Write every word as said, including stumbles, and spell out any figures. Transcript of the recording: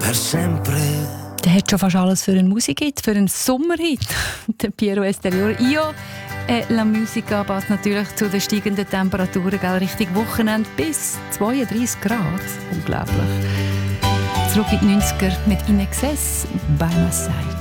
per sempre. Der hat schon fast alles für einen Musikhit, für einen Sommerhit. Der Piero Esteriore. Io e la musica passt natürlich zu den steigenden Temperaturen, gell? Richtig Wochenende bis zweiunddreißig Grad. Unglaublich. Zurück in die neunziger mit In Excess bei Massai.